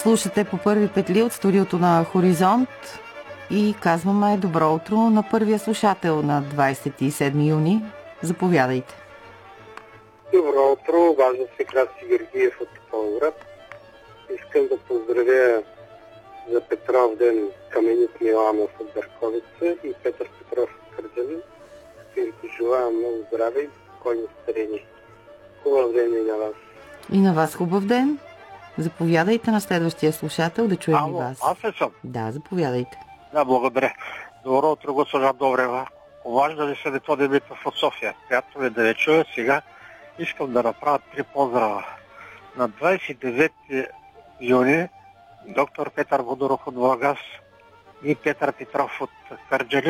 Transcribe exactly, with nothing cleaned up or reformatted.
Слушате по първи петли от студиото на Хоризонт и казваме добро утро на първия слушател на двадесет и седми юни. Заповядайте. Добро утро, важно се Краси Георгиев от Тополград. Искам да поздравя за Петров ден Каменит Миланов от Берковица и Петър Петров от Кърджали. И ви желая много здраве и спокойно старение. Хубав ден и на вас. И на вас хубав ден. Заповядайте на следващия слушател да чуем Ало, и вас. аз ли съм? Да, заповядайте. Да, благодаря. Добро утро, госпожа Добрева. Обажда ли се Методи Димитров от София? Приятно ми да ви чуя сега. Искам да направя три поздрава. На двадесет и девети юни доктор Петър Водоров от Бургас и Петър Петров от Кърджали